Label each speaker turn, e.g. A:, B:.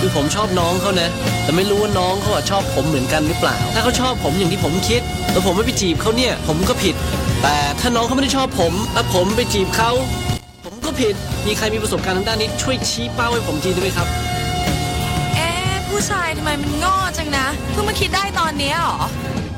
A: คือผมชอบน้องเขานะแต่ไม่รู้ว่าน้องเขาชอบผมเหมือนกันหรือเปล่าถ้าเขาชอบผมอย่างที่ผมคิดแล้วผมไม่ไปจีบเขาเนี่ยผมก็ผิดแต่ถ้าน้องเขาไม่ได้ชอบผมแล้วผมไปจีบเขาผมก็ผิดมีใครมีประสบการณ์ทางด้านนี้ช่วยชี้เป้าให้ผมทีได้ไหมครับ
B: ผู้ชายทำไมมันโง่จังนะเพิ่งมาคิดได้ตอนนี้หรอ